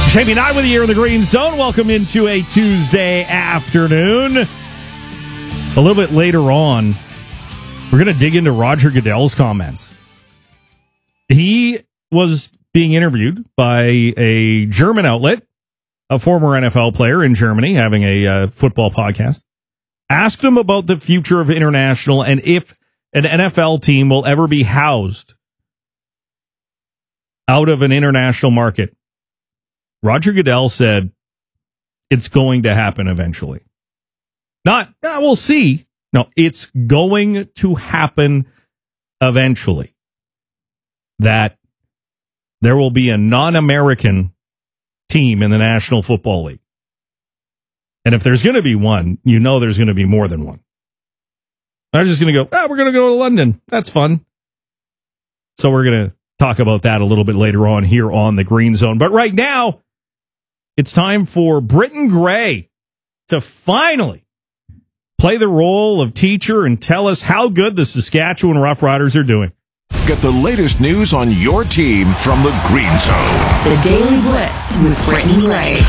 Jamie and I with you here in the Green Zone. Welcome into a Tuesday afternoon. A little bit later on, we're going to dig into Roger Goodell's comments. He was being interviewed by a German outlet, a former NFL player in Germany, having a football podcast. Asked him about the future of international and if an NFL team will ever be housed out of an international market. Roger Goodell said it's going to happen eventually. Not, we'll see. No, it's going to happen eventually. That there will be a non-American team in the National Football League. And if there's going to be one, you know there's going to be more than one. I'm just going to go, we're going to go to London. That's fun. So we're going to talk about that a little bit later on here on the Green Zone. But right now, it's time for Britton Gray to finally play the role of teacher and tell us how good the Saskatchewan Roughriders are doing. Get the latest news on your team from the Green Zone. The Daily Blitz with Britton Gray.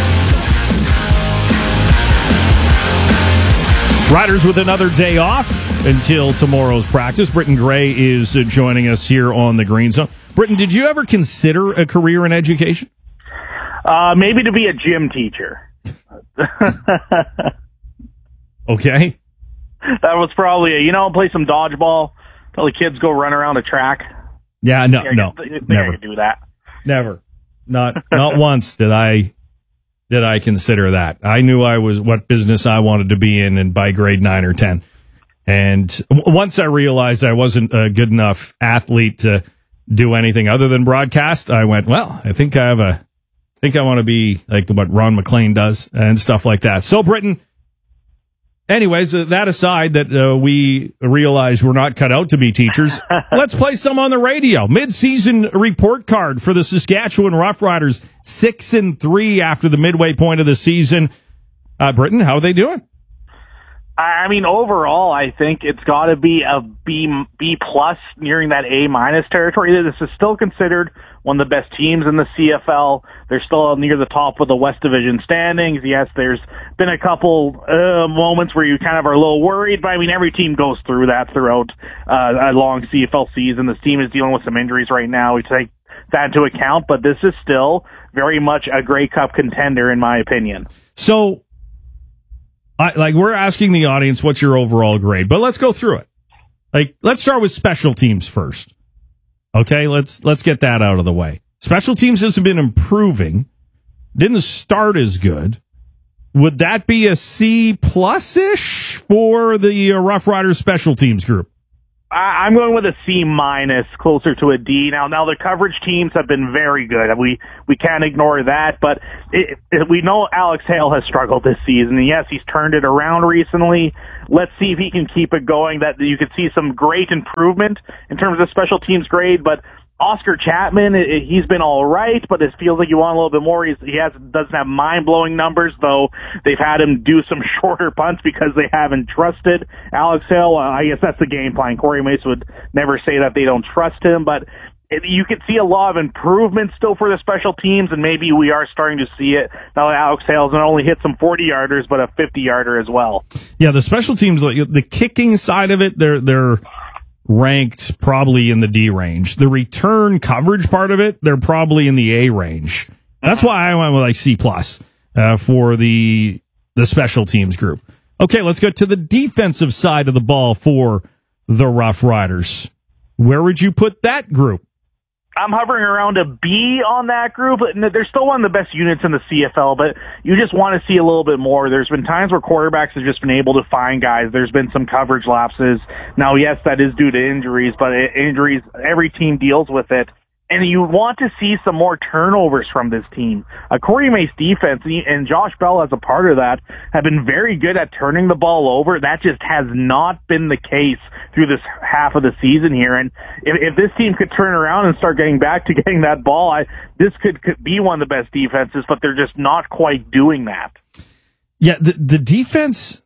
Riders with another day off until tomorrow's practice. Britton Gray is joining us here on the Green Zone. Britton, did you ever consider a career in education? Maybe to be a gym teacher. Okay. That was probably, play some dodgeball till the kids go run around a track. Yeah, no, never. I could do that. Never. Not once did I consider that. I knew what business I wanted to be in by grade 9 or 10. And once I realized I wasn't a good enough athlete to do anything other than broadcast, I went, I think I want to be like what Ron McLean does and stuff like that. So, Britton, anyways, that aside, that we realize we're not cut out to be teachers, let's play some on the radio. Mid-season report card for the Saskatchewan Roughriders, 6-3 after the midway point of the season. Britton, how are they doing? I mean, overall, I think it's got to be a B plus, nearing that A minus territory. This is still considered one of the best teams in the CFL. They're still near the top of the West Division standings. Yes, there's been a couple moments where you kind of are a little worried, but I mean, every team goes through that throughout a long CFL season. This team is dealing with some injuries right now. We take that into account, but this is still very much a Grey Cup contender, in my opinion. So, we're asking the audience what's your overall grade, but let's go through it. Let's start with special teams first. Okay, let's get that out of the way. Special teams has been improving. Didn't start as good. Would that be a C plus-ish for the Rough Riders special teams group? I'm going with a C minus, closer to a D. Now the coverage teams have been very good. We can't ignore that, but we know Alex Hale has struggled this season. And yes, he's turned it around recently. Let's see if he can keep it going. That you could see some great improvement in terms of special teams grade, but Oscar Chapman, he's been all right, but it feels like you want a little bit more. He doesn't have mind-blowing numbers, though they've had him do some shorter punts because they haven't trusted Alex Hale. I guess that's the game plan. Corey Mace would never say that they don't trust him, but you could see a lot of improvement still for the special teams, and maybe we are starting to see it now that Alex Hale's not only hit some 40-yarders, but a 50-yarder as well. Yeah, the special teams, the kicking side of it, they're ranked probably in the D range. The return coverage part of it, they're probably in the A range. That's why I went with C plus for the special teams group. Okay, let's go to the defensive side of the ball for the Rough Riders. Where would you put that group? I'm hovering around a B on that group. They're still one of the best units in the CFL, but you just want to see a little bit more. There's been times where quarterbacks have just been able to find guys. There's been some coverage lapses. Now, yes, that is due to injuries, but injuries, every team deals with it. And you want to see some more turnovers from this team. Corey Mace defense and Josh Bell as a part of that have been very good at turning the ball over. That just has not been the case through this half of the season here. And if this team could turn around and start getting back to getting that ball, this could be one of the best defenses, but they're just not quite doing that. Yeah, the defense,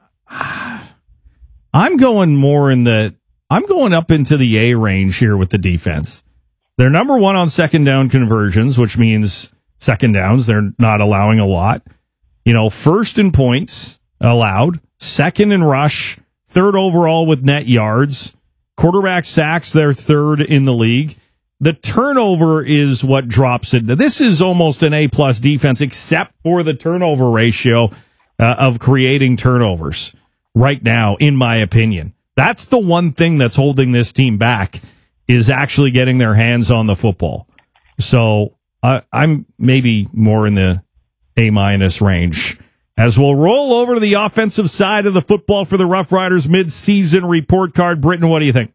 I'm going up into the A range here with the defense. They're number one on second down conversions, which means second downs. They're not allowing a lot. First in points allowed, second in rush, third overall with net yards. Quarterback sacks, they're third in the league. The turnover is what drops it. This is almost an A-plus defense, except for the turnover ratio of creating turnovers right now, in my opinion. That's the one thing that's holding this team back, is actually getting their hands on the football. So I'm maybe more in the A- range. As we'll roll over to the offensive side of the football for the Rough Riders mid-season report card. Britton, what do you think?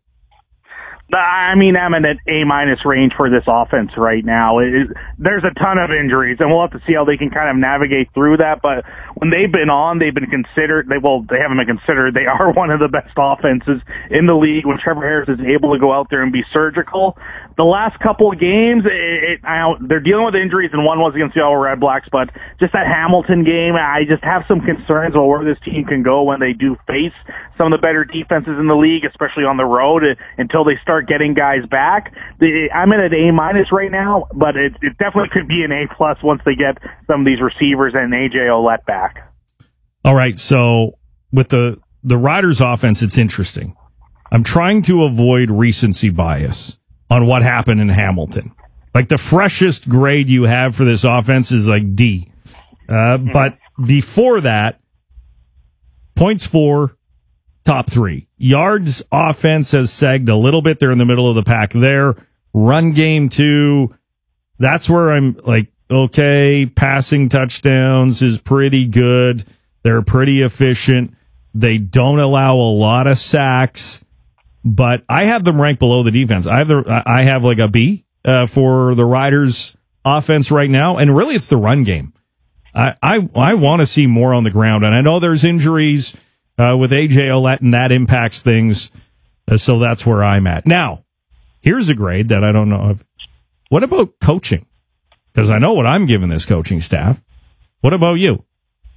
I'm in an A- range for this offense right now. There's a ton of injuries, and we'll have to see how they can kind of navigate through that. But when they've been on, they've been considered. They haven't been considered. They are one of the best offenses in the league when Trevor Harris is able to go out there and be surgical. The last couple of games, they're dealing with injuries, and one was against the Ottawa Red Blacks. But just that Hamilton game, I just have some concerns about where this team can go when they do face some of the better defenses in the league, especially on the road, until they start getting guys back. I'm in an A- right now, but it definitely could be an A+ once they get some of these receivers and AJ Ouellette back. All right, so with the Riders offense, it's interesting. I'm trying to avoid recency bias on what happened in Hamilton. Like, the freshest grade you have for this offense is like D. But before that, points for, top three. Yards offense has sagged a little bit. They're in the middle of the pack there. Run game 2. That's where I'm like, okay, passing touchdowns is pretty good. They're pretty efficient. They don't allow a lot of sacks, but I have them ranked below the defense. I have like a B for the Riders offense right now. And really it's the run game. I want to see more on the ground. And I know there's injuries with AJ Ouellette, and that impacts things. So that's where I'm at. Now, here's a grade that I don't know of. What about coaching? Because I know what I'm giving this coaching staff. What about you?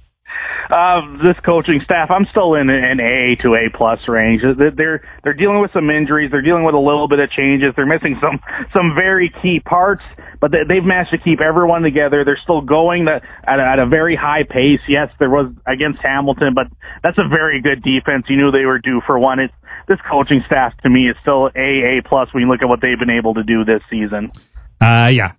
This coaching staff, I'm still in an A to A+ range. They're dealing with some injuries. They're dealing with a little bit of changes. They're missing some very key parts, but they've managed to keep everyone together. They're still going at a very high pace. Yes, there was against Hamilton, but that's a very good defense. You knew they were due for one. This coaching staff, to me, is still A+ when you look at what they've been able to do this season. Yeah.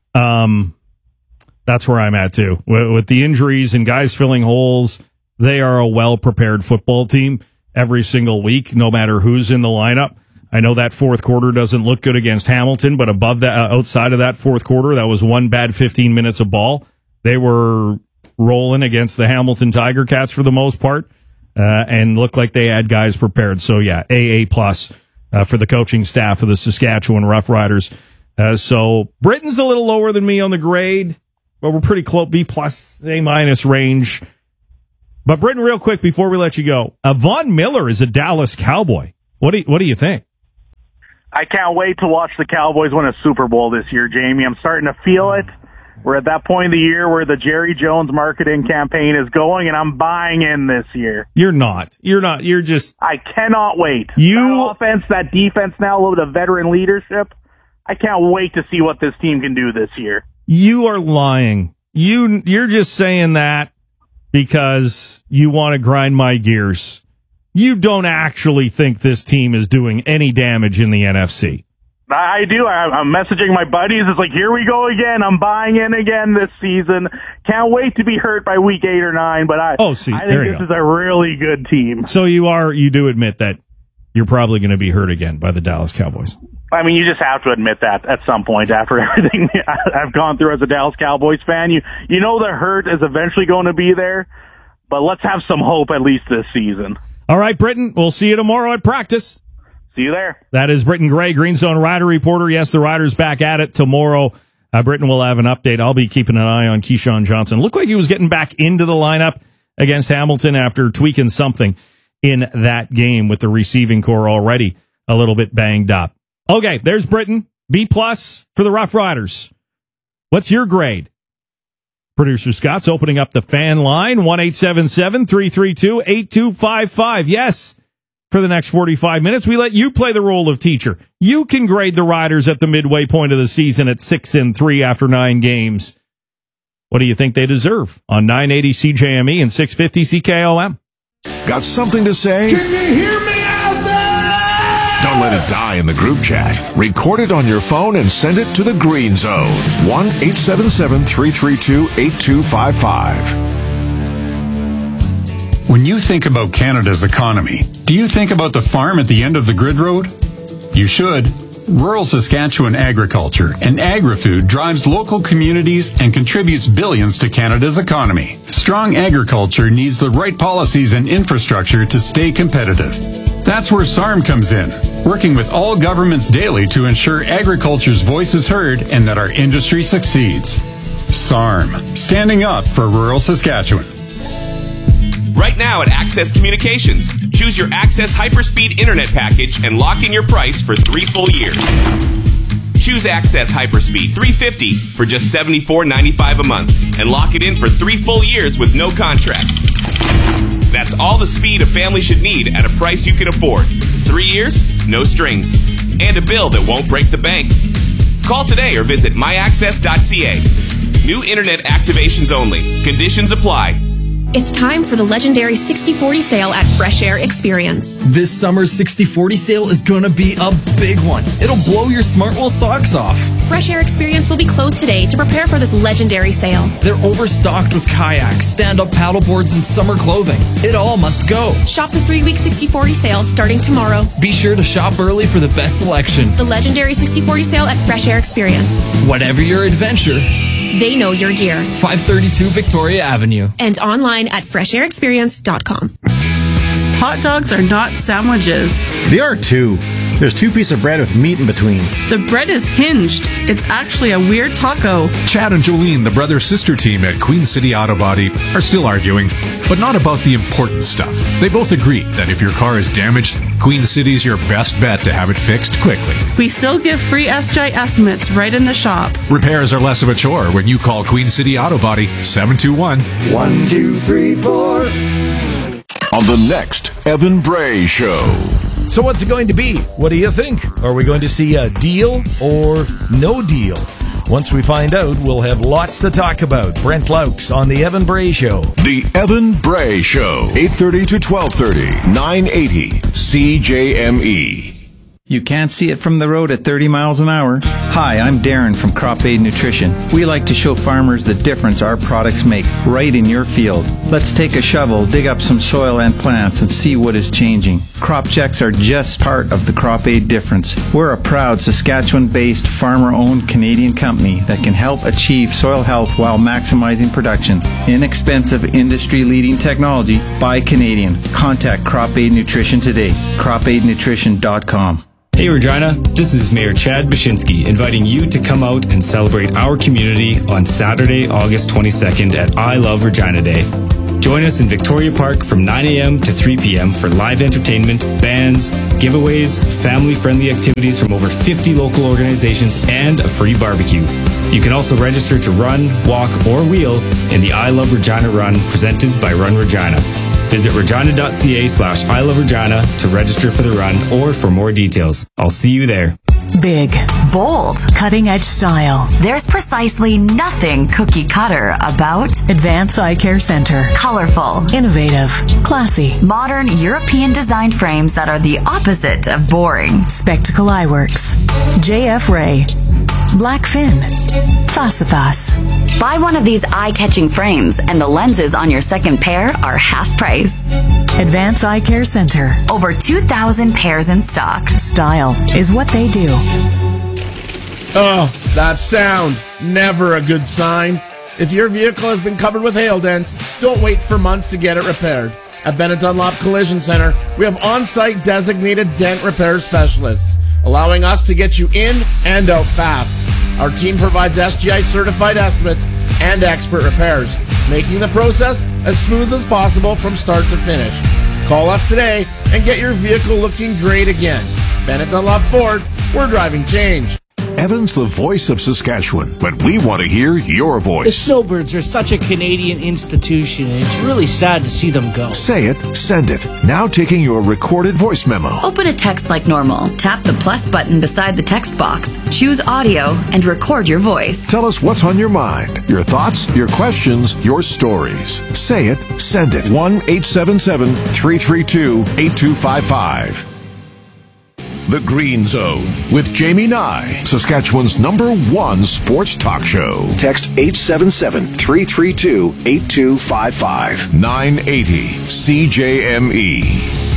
That's where I'm at, too. With the injuries and guys filling holes, they are a well-prepared football team every single week, no matter who's in the lineup. I know that fourth quarter doesn't look good against Hamilton, but above that, outside of that fourth quarter, that was one bad 15 minutes of ball. They were rolling against the Hamilton Tiger Cats for the most part, and looked like they had guys prepared. So, yeah, AA+ for the coaching staff of the Saskatchewan Roughriders. So Britton's a little lower than me on the grade, but we're pretty close, B+, A- range. But Britton, real quick before we let you go, Von Miller is a Dallas Cowboy. What do you think? I can't wait to watch the Cowboys win a Super Bowl this year, Jamie. I'm starting to feel it. We're at that point of the year where the Jerry Jones marketing campaign is going, and I'm buying in this year. You're not. You're just... I cannot wait. That offense, that defense now, a little bit of veteran leadership. I can't wait to see what this team can do this year. You are lying. You're just saying that because you want to grind my gears. You don't actually think this team is doing any damage in the NFC. I do. I'm messaging my buddies. It's like, here we go again. I'm buying in again this season. Can't wait to be hurt by week 8 or 9, but I think this is a really good team. So you do admit that you're probably going to be hurt again by the Dallas Cowboys. I mean, you just have to admit that at some point after everything I've gone through as a Dallas Cowboys fan. You know the hurt is eventually going to be there, but let's have some hope at least this season. All right, Britton, we'll see you tomorrow at practice. See you there. That is Britton Gray, Green Zone Rider reporter. Yes, the Riders back at it tomorrow. Britton will have an update. I'll be keeping an eye on Keyshawn Johnson. Looked like he was getting back into the lineup against Hamilton after tweaking something in that game with the receiving core already a little bit banged up. Okay, there's Britton. B+ for the Rough Riders. What's your grade? Producer Scott's opening up the fan line, 1-877-332-8255. Yes, for the next 45 minutes, we let you play the role of teacher. You can grade the Riders at the midway point of the season at 6-3 after 9 games. What do you think they deserve on 980 CJME and 650 CKOM? Got something to say? Can you hear me out there? Don't let it die in the group chat. Record it on your phone and send it to the Green Zone. 1-877-332-8255. When you think about Canada's economy, do you think about the farm at the end of the grid road? You should. Rural Saskatchewan agriculture and agri-food drives local communities and contributes billions to Canada's economy. Strong agriculture needs the right policies and infrastructure to stay competitive. That's where SARM comes in, working with all governments daily to ensure agriculture's voice is heard and that our industry succeeds. SARM, standing up for rural Saskatchewan. Right now at Access Communications, choose your Access Hyperspeed Internet package and lock in your price for 3 full years. Choose Access Hyperspeed 350 for just $74.95 a month and lock it in for 3 full years with no contracts. That's all the speed a family should need at a price you can afford. 3 years, no strings, and a bill that won't break the bank. Call today or visit myaccess.ca. New internet activations only. Conditions apply. It's time for the legendary 60/40 sale at Fresh Air Experience. This summer's 60/40 sale is gonna be a big one. It'll blow your Smartwell socks off. Fresh Air Experience will be closed today to prepare for this legendary sale. They're overstocked with kayaks, stand-up paddleboards, and summer clothing. It all must go. Shop the 3-week 60/40 sale starting tomorrow. Be sure to shop early for the best selection. The legendary 60/40 sale at Fresh Air Experience. Whatever your adventure, they know your gear. 532 Victoria Avenue. And online at freshairexperience.com. Hot dogs are not sandwiches. They are too. There's 2 pieces of bread with meat in between. The bread is hinged. It's actually a weird taco. Chad and Jolene, the brother-sister team at Queen City Auto Body, are still arguing, but not about the important stuff. They both agree that if your car is damaged, Queen City's your best bet to have it fixed quickly. We still give free SGI estimates right in the shop. Repairs are less of a chore when you call Queen City Auto Body 721-1-2-3-4. On the next Evan Bray Show. So what's it going to be? What do you think? Are we going to see a deal or no deal? Once we find out, we'll have lots to talk about. Brent Laux on The Evan Bray Show. The Evan Bray Show. 8:30 to 12:30. 980 CJME. You can't see it from the road at 30 miles an hour. Hi, I'm Darren from Crop Aid Nutrition. We like to show farmers the difference our products make right in your field. Let's take a shovel, dig up some soil and plants, and see what is changing. Crop checks are just part of the Crop Aid difference. We're a proud Saskatchewan-based, farmer-owned Canadian company that can help achieve soil health while maximizing production. Inexpensive, industry-leading technology by Canadian. Contact Crop Aid Nutrition today. cropaidnutrition.com. Hey Regina, this is Mayor Chad Bashinsky inviting you to come out and celebrate our community on Saturday, August 22nd at I Love Regina Day. Join us in Victoria Park from 9 a.m. to 3 p.m. for live entertainment, bands, giveaways, family-friendly activities from over 50 local organizations, and a free barbecue. You can also register to run, walk, or wheel in the I Love Regina Run presented by Run Regina. Visit regina.ca/I Love Regina to register for the run or for more details. I'll see you there. Big, bold, cutting-edge style. There's precisely nothing cookie cutter about Advanced Eye Care Center. Colorful, innovative, classy, modern European-designed frames that are the opposite of boring. Spectacle Eyeworks, JF Ray, Blackfin, Fasifas. Buy one of these eye-catching frames and the lenses on your second pair are half price. Advanced Eye Care Center. Over 2,000 pairs in stock. Style is what they do. Oh, that sound. Never a good sign. If your vehicle has been covered with hail dents, don't wait for months to get it repaired. At Bennett Dunlop Collision Center, we have on-site designated dent repair specialists, allowing us to get you in and out fast. Our team provides SGI certified estimates and expert repairs, making the process as smooth as possible from start to finish. Call us today and get your vehicle looking great again. Bennett Dunlop Ford, we're driving change. Evan's the voice of Saskatchewan, but we want to hear your The voice. Snowbirds are such a Canadian institution, and it's really sad to see them go. Say it, send it. Now taking your recorded voice memo. Open a text like normal. Tap the plus button beside the text box. Choose audio and record your voice. Tell us what's on your mind, your thoughts, your questions, your stories. Say it, send it. 1-877-332-8255. The Green Zone with Jamie Nye, Saskatchewan's #1 sports talk show. Text 877-332-8255. 980 CJME.